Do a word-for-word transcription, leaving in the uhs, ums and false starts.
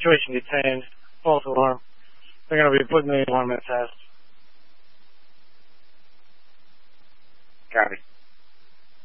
Situation detained. False alarm. They're going to be putting the alarm in test. Copy.